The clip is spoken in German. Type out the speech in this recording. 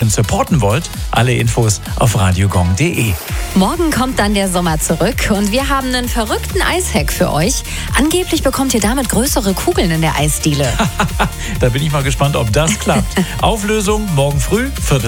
und supporten wollt, alle Infos auf radiogong.de. Morgen kommt dann der Sommer zurück und wir haben einen verrückten Eishack für euch. Angeblich bekommt ihr damit größere Kugeln in der Eisdiele. Da bin ich mal gespannt, ob das klappt. Auflösung morgen früh, 4:45.